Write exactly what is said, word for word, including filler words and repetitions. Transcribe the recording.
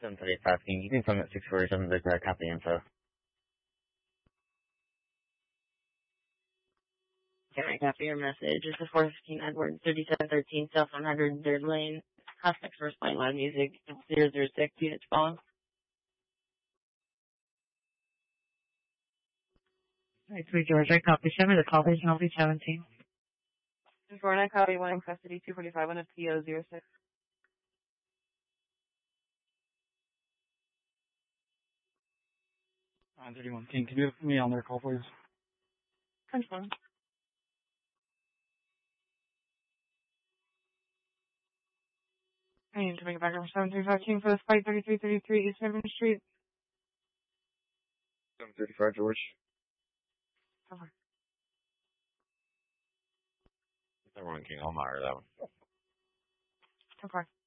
seven thirty-five, can you confirm that six forty-seven is the correct copy info? Can I copy your message? It's a four fifteen Edward, thirty-seven thirteen South one hundred third Lane. Prospects for playing live music. zero zero six units phone. Alright, sweet George, I copy. Send me the call. Patient will be seventeen. Before I copy one in custody, two forty-five on a P O zero six. nine thirty-one. King, can you put me on their call, please? Confirm. I need to bring it back over seven thirty-five King for the flight thirty-three thirty-three East Seventh Street. seven thirty-five, George. Over. Everyone, King, I'll mire that one. Confirm.